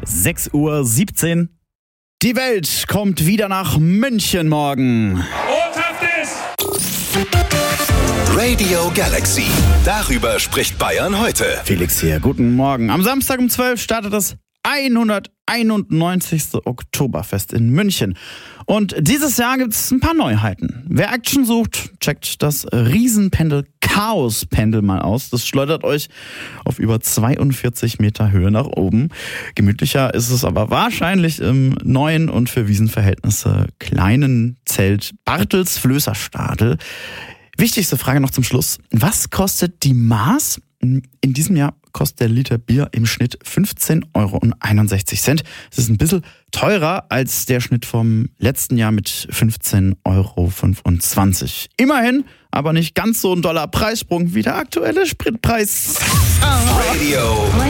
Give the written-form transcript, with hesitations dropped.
6:17 Uhr. Die Welt kommt wieder nach München morgen. Radio Galaxy. Darüber spricht Bayern heute. Felix hier, guten Morgen. Am Samstag um 12 startet das 191. Oktoberfest in München. Und dieses Jahr gibt es ein paar Neuheiten. Wer Action sucht, checkt das Riesenpendel Chaos-Pendel mal aus. Das schleudert euch auf über 42 Meter Höhe nach oben. Gemütlicher ist es aber wahrscheinlich im neuen und für Wiesenverhältnisse kleinen Zelt Bartels Flößerstadel. Wichtigste Frage noch zum Schluss. Was kostet die Maß? In diesem Jahr kostet der Liter Bier im Schnitt 15,61 Euro. Das ist ein bisschen teurer als der Schnitt vom letzten Jahr mit 15,25 Euro. Immerhin, aber nicht ganz so ein doller Preissprung wie der aktuelle Spritpreis. Radio